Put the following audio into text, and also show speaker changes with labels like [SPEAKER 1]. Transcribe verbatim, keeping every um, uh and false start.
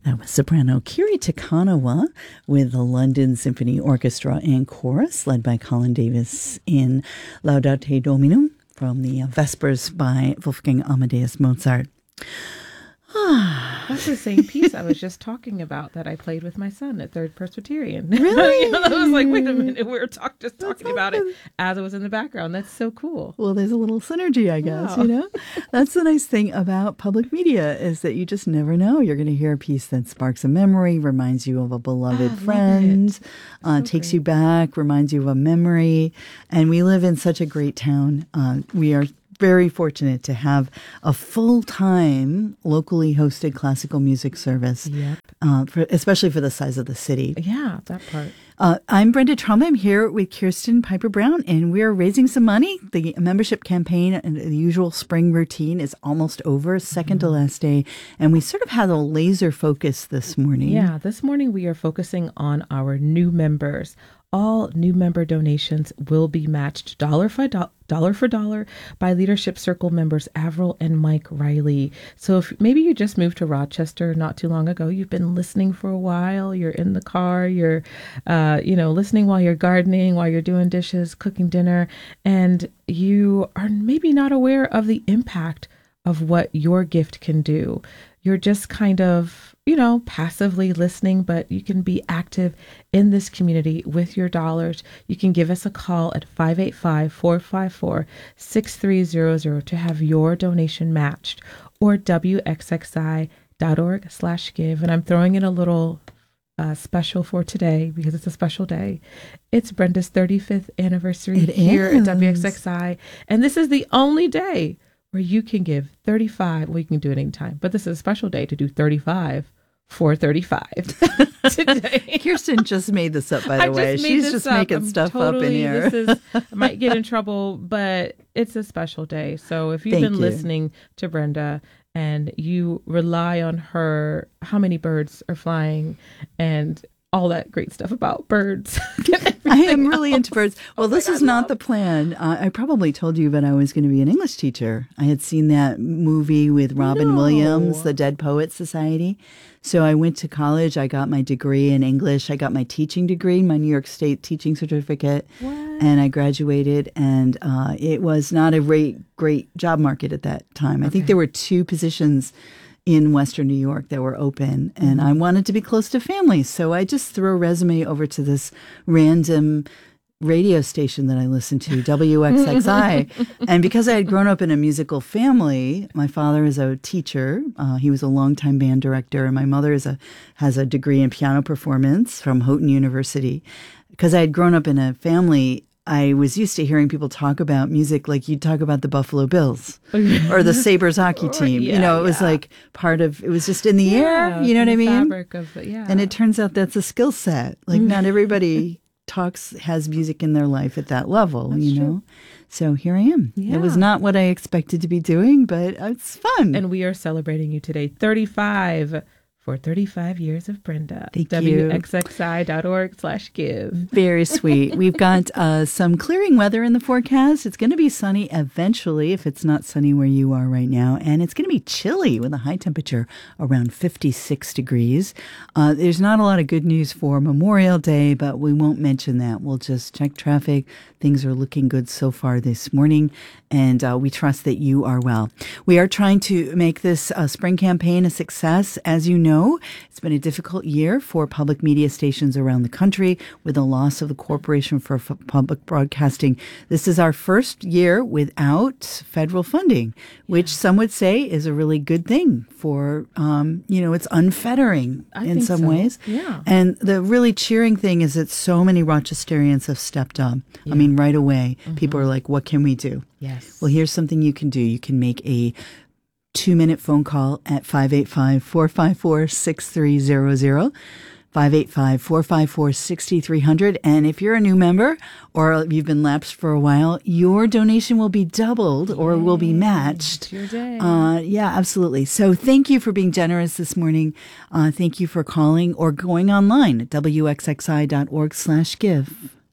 [SPEAKER 1] That was soprano Kiri Takanawa with the London Symphony Orchestra and Chorus, led by Colin Davis in Laudate Dominum from the Vespers by Wolfgang Amadeus Mozart.
[SPEAKER 2] That's the same piece I was just talking about that I played with my son at Third Presbyterian.
[SPEAKER 1] Really?
[SPEAKER 2] You know, I was like, wait a minute, we were talk, just
[SPEAKER 1] That's
[SPEAKER 2] talking about it
[SPEAKER 1] awesome.
[SPEAKER 2] as it was in the background. That's so cool.
[SPEAKER 1] Well, there's a little synergy, I guess,
[SPEAKER 2] Wow.
[SPEAKER 1] you know? That's the nice thing about public media is that you just never know. You're going to hear a piece that sparks a memory, reminds you of a beloved
[SPEAKER 2] I
[SPEAKER 1] friend,
[SPEAKER 2] love it.
[SPEAKER 1] uh,
[SPEAKER 2] So
[SPEAKER 1] takes
[SPEAKER 2] great.
[SPEAKER 1] you back, reminds you of a memory. And we live in such a great town. Uh, we are very fortunate to have a full-time, locally hosted classical music service,
[SPEAKER 2] Yep.
[SPEAKER 1] uh, for, especially for the size of the city.
[SPEAKER 2] Yeah, that part.
[SPEAKER 1] Uh, I'm Brenda Trump. I'm here with Kirsten Piper Brown, and we are raising some money. The membership campaign and the usual spring routine is almost over, second
[SPEAKER 2] Mm-hmm.
[SPEAKER 1] to last day, and we sort of had a laser focus this morning.
[SPEAKER 2] Yeah, this morning we are focusing on our new members. All new member donations will be matched dollar for do- dollar for dollar by Leadership Circle members Avril and Mike Riley. So if maybe you just moved to Rochester not too long ago, you've been listening for a while, you're in the car, you're, uh, you know, listening while you're gardening, while you're doing dishes, cooking dinner, and you are maybe not aware of the impact of what your gift can do. You're just kind of, you know, passively listening, but you can be active in this community with your dollars. You can give us a call at five eight five, four five four, six three zero zero to have your donation matched, or W X X I dot org slash give. And I'm throwing in a little uh, special for today because it's a special day. It's Brenda's thirty-fifth anniversary
[SPEAKER 1] It
[SPEAKER 2] here
[SPEAKER 1] is.
[SPEAKER 2] at W X X I. And this is the only day where you can give thirty-five. Well, you can do it anytime, but this is a special day to do thirty-five for thirty-five today.
[SPEAKER 1] Kirsten just made this up, by the
[SPEAKER 2] I
[SPEAKER 1] way.
[SPEAKER 2] just made
[SPEAKER 1] She's
[SPEAKER 2] this
[SPEAKER 1] just
[SPEAKER 2] up.
[SPEAKER 1] making
[SPEAKER 2] I'm
[SPEAKER 1] stuff
[SPEAKER 2] totally,
[SPEAKER 1] up in here.
[SPEAKER 2] This is, I might get in trouble, but it's a special day. So if you've
[SPEAKER 1] Thank
[SPEAKER 2] been
[SPEAKER 1] you.
[SPEAKER 2] listening to Brenda and you rely on her, how many birds are flying and all that great stuff about birds.
[SPEAKER 1] I am really into birds. Well,
[SPEAKER 2] Oh my
[SPEAKER 1] this
[SPEAKER 2] God,
[SPEAKER 1] is not
[SPEAKER 2] love.
[SPEAKER 1] the plan. Uh, I probably told you, but I was going to be an English teacher. I had seen that movie with Robin
[SPEAKER 2] No.
[SPEAKER 1] Williams, The Dead Poets Society. So I went to college. I got my degree in English. I got my teaching degree, my New York State teaching certificate,
[SPEAKER 2] What?
[SPEAKER 1] and I graduated. And uh, it was not a great, great job market at that time. I think
[SPEAKER 2] Okay.
[SPEAKER 1] there were two positions in Western New York that were open, and I wanted to be close to family. So I just threw a resume over to this random radio station that I listened to, W X X I. And because I had grown up in a musical family, my father is a teacher. Uh, he was a longtime band director, and my mother is a has a degree in piano performance from Houghton University. Because I had grown up in a family, I was used to hearing people talk about music like you'd talk about the Buffalo Bills or the Sabres hockey team.
[SPEAKER 2] yeah,
[SPEAKER 1] you know, it was
[SPEAKER 2] yeah.
[SPEAKER 1] like part of, it was just in the air.
[SPEAKER 2] Yeah,
[SPEAKER 1] You know what
[SPEAKER 2] the
[SPEAKER 1] I mean?
[SPEAKER 2] Fabric of the, yeah.
[SPEAKER 1] And it turns out that's a skill set. Like not everybody talks, has music in their life at that level,
[SPEAKER 2] That's
[SPEAKER 1] you
[SPEAKER 2] true.
[SPEAKER 1] know? So here I am. It was
[SPEAKER 2] Yeah.
[SPEAKER 1] not what I expected to be doing, but it's fun.
[SPEAKER 2] And we are celebrating you today, thirty-five for thirty-five years of Brenda.
[SPEAKER 1] Thank you.
[SPEAKER 2] W X X I dot org slash give.
[SPEAKER 1] Very sweet. We've got uh, some clearing weather in the forecast. It's going to be sunny eventually if it's not sunny where you are right now. And it's going to be chilly with a high temperature around fifty-six degrees. Uh, there's not a lot of good news for Memorial Day, but we won't mention that. We'll just check traffic. Things are looking good so far this morning, and uh, we trust that you are well. We are trying to make this uh, spring campaign a success. As you know, it's been a difficult year for public media stations around the country with the loss of the Corporation for F- Public Broadcasting. This is our first year without federal funding, which some would say is a really good thing for, um, you know, it's unfettering
[SPEAKER 2] I
[SPEAKER 1] in
[SPEAKER 2] think
[SPEAKER 1] some
[SPEAKER 2] so.
[SPEAKER 1] ways.
[SPEAKER 2] Yeah.
[SPEAKER 1] And the really cheering thing is that so many Rochesterians have stepped up. I mean, right away, people are like, what can we do?
[SPEAKER 2] Yes.
[SPEAKER 1] Well, here's something you can do. You can make a two-minute phone call at five eight five, four five four, six three zero zero, five eight five, four five four, six three zero zero. And if you're a new member or you've been lapsed for a while, your donation will be doubled or will be matched.
[SPEAKER 2] It's your day.
[SPEAKER 1] Uh, yeah, absolutely. So thank you for being generous this morning. Uh, thank you for calling or going online at W X X I dot org slash give.